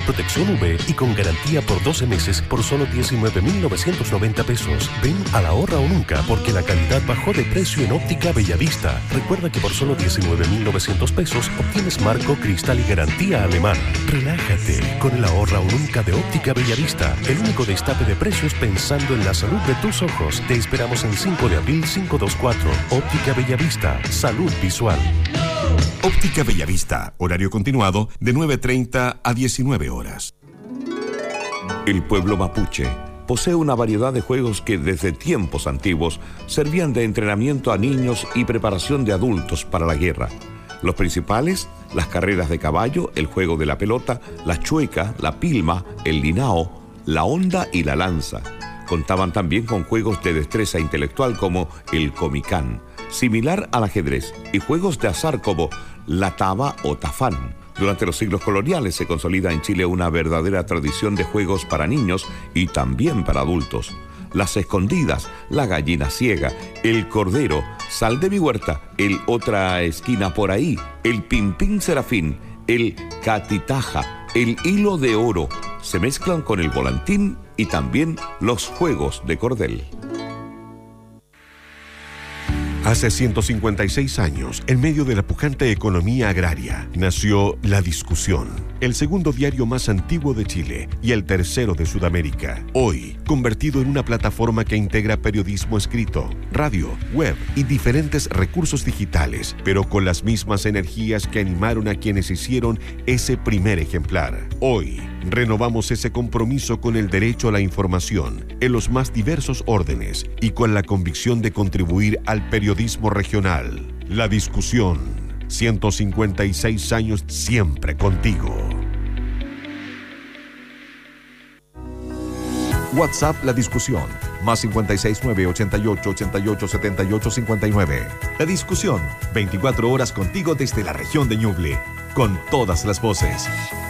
protección UV y con garantía por 12 meses por solo 19.990 pesos. Ven a la Ahorra o Nunca porque la calidad bajó de precio en Óptica Bellavista. Recuerda que por solo 19.900 pesos obtienes marco, cristal y garantía alemana. Relájate con el Ahorra o Nunca de Óptica Bellavista, el único destape de precios pensando en la salud de tus ojos. Te esperamos en 5 de abril 524. Óptica Bellavista, salud visual. Óptica Bellavista, horario continuado de 9:30 a 19 horas. El pueblo mapuche posee una variedad de juegos que desde tiempos antiguos servían de entrenamiento a niños y preparación de adultos para la guerra. Los principales, las carreras de caballo, el juego de la pelota, la chueca, la pilma, el linao, la honda y la lanza. Contaban también con juegos de destreza intelectual como el comicán, similar al ajedrez, y juegos de azar como la taba o tafán. Durante los siglos coloniales se consolida en Chile una verdadera tradición de juegos para niños y también para adultos. Las escondidas, la gallina ciega, el cordero, sal de mi huerta, el otra esquina por ahí, el pimpín serafín, el catitaja, el hilo de oro, se mezclan con el volantín y también los juegos de cordel. Hace 156 años, en medio de la pujante economía agraria, nació La Discusión, el segundo diario más antiguo de Chile y el tercero de Sudamérica. Hoy, convertido en una plataforma que integra periodismo escrito, radio, web y diferentes recursos digitales, pero con las mismas energías que animaron a quienes hicieron ese primer ejemplar. Hoy, renovamos ese compromiso con el derecho a la información en los más diversos órdenes y con la convicción de contribuir al periodismo regional. La Discusión, 156 años siempre contigo. WhatsApp La Discusión, más 569-88-88-78-59. La Discusión, 24 horas contigo desde la región de Ñuble, con todas las voces.